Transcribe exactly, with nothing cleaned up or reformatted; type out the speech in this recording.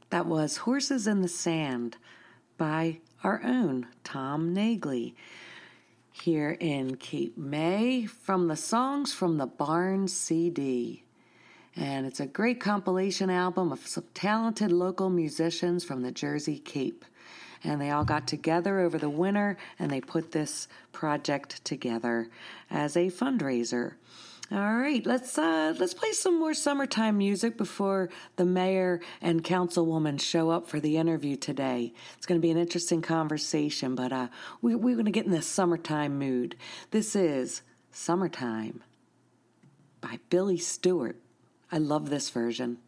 That was Horses in the Sand by our own Tom Nagley here in Cape May from the Songs from the Barnes C D. And it's a great compilation album of some talented local musicians from the Jersey Cape. And they all got together over the winter and they put this project together as a fundraiser. All right, let's uh, let's play some more summertime music before the mayor and councilwoman show up for the interview today. It's going to be an interesting conversation, but uh, we, we're going to get in this summertime mood. This is Summertime by Billy Stewart. I love this version.